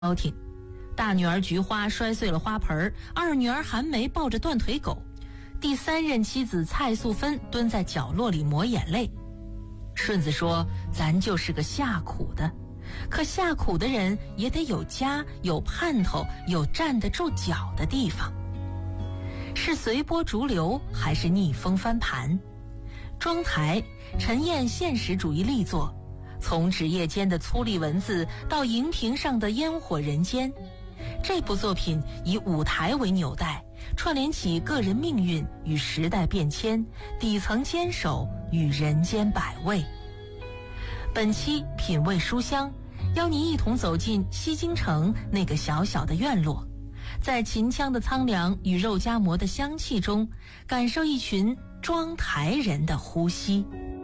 消停。大女儿菊花摔碎了花盆，二女儿韩梅抱着断腿狗，第三任妻子蔡素芬蹲在角落里抹眼泪。顺子说：“咱就是个下苦的，可下苦的人也得有家，有盼头，有站得住脚的地方。是随波逐流，还是逆风翻盘？”妆台，陈燕现实主义力作，从纸页间的粗粝文字到荧屏上的烟火人间，这部作品以舞台为纽带，串联起个人命运与时代变迁，底层坚守与人间百味。本期品味书香，邀您一同走进西京城那个小小的院落，在秦腔的苍凉与肉夹馍的香气中，感受一群妆台人的呼吸。